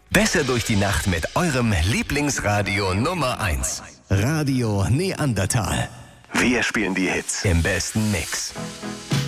Besser durch die Nacht mit eurem Lieblingsradio Nummer 1. Radio Neandertal. Wir spielen die Hits im besten Mix.